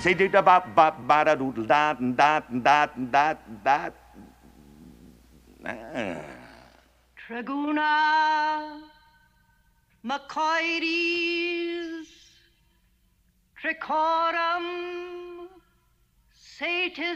Say da ba ba ba da doodle da da da da da. Traguna, Macoides, Tricorum, Satis.